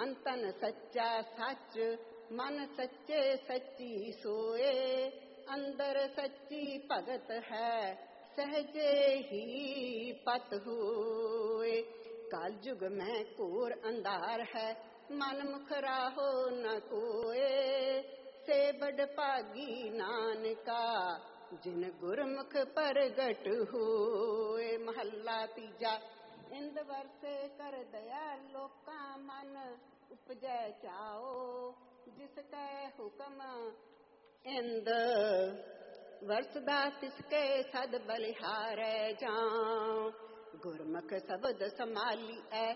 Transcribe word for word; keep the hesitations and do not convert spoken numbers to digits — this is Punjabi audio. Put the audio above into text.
ਤਨ ਤਨ ਸੱਚਾ ਸੱਚ, ਮਨ ਸੱਚੇ ਸੱਚੀ ਸੋਏ। ਅੰਦਰ ਸੱਚੀ ਭਗਤ ਹੈ, ਸਹਜੇ ਹੀ ਪਤ ਹੋਏ। ਕਲ ਯੁਗ ਮੈਂ ਘੋਰ ਅੰਧਾਰ ਹੈ, ਮਨ ਮੁਖ ਰਾਹੋ ਨ ਕੋਏ। ਸੇ ਬੜ ਭਾਗੀ ਨਾਨਕਾ, ਜਿਨ ਗੁਰਮੁਖ ਪ੍ਰਗਟ ਹੋਏ। ਮਹੱਲਾ ਤੀਜਾ। ਇੰਦ ਵਰਸੇ ਕਰ ਦਇਆ, ਲੋਕਾਂ ਮਨ ਉਪਜੈ ਚਾਓ। ਜਿਸ ਕੈ ਹੁਕਮ ਇੰਦ ਵਰਸਦਾ, ਤਿਸਕੇ ਸਦ ਬਲਿਹਾਰੈ ਜਾਉ। ਗੁਰਮੁਖ ਸ਼ਬਦ ਸਮਾਲੀਐ,